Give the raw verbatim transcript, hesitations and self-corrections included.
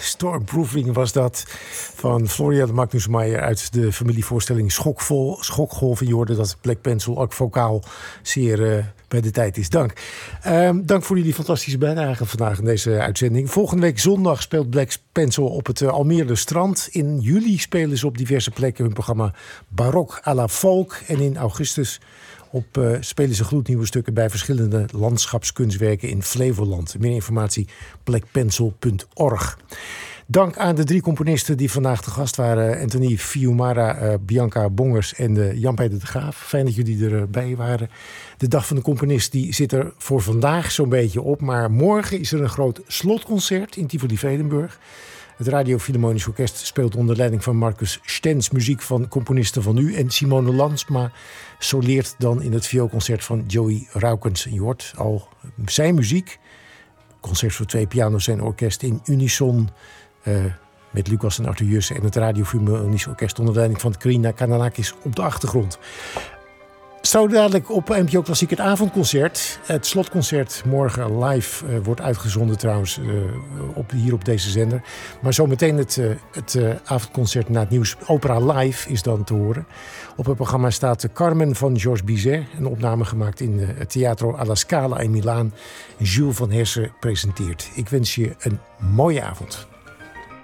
Stormproofing was dat van Florian Magnusmeijer uit de familievoorstelling Schokvol, Schokgolf. En je hoorde dat Black Pencil ook vocaal zeer uh, bij de tijd is. Dank. Um, dank voor jullie fantastische bijdrage vandaag in deze uitzending. Volgende week zondag speelt Black Pencil op het uh, Almere Strand. In juli spelen ze op diverse plekken hun programma Barok à la Folk. En in augustus op, uh, spelen ze gloednieuwe stukken bij verschillende landschapskunstwerken in Flevoland. Meer informatie black pencil punt org. Dank aan de drie componisten die vandaag te gast waren. Anthony Fiumara, uh, Bianca Bongers en uh, Jan-Peter de Graaf. Fijn dat jullie erbij waren. De dag van de componist die zit er voor vandaag zo'n beetje op. Maar morgen is er een groot slotconcert in Tivoli-Vredenburg. Het Radio Philharmonisch Orkest speelt onder leiding van Marcus Stens muziek van componisten van nu. En Simone Landsma soleert dan in het vioolconcert van Joey Raukens. En je hoort al zijn muziek. Concert voor twee piano's en orkest in unison. Uh, met Lucas en Arthur Jussen en het Radio Philharmonisch Orkest onder leiding van Karina Kanalakis op de achtergrond. Zo dadelijk op N P O Klassiek het avondconcert. Het slotconcert morgen live uh, wordt uitgezonden trouwens uh, op, hier op deze zender. Maar zometeen het, uh, het uh, avondconcert na het nieuws. Opera Live is dan te horen. Op het programma staat Carmen van Georges Bizet. Een opname gemaakt in uh, het Teatro alla Scala in Milaan. Jules van Hersen presenteert. Ik wens je een mooie avond.